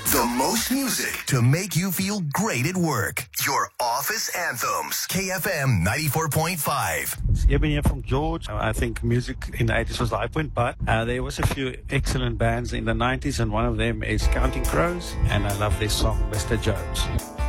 The most music to make you feel great at work. Your office anthems. KFM 94.5. Eben here from George. I think music in the 80s was the high point, but there was a few excellent bands in the 90s, and one of them is Counting Crows, and I love this song, Mr. Jones.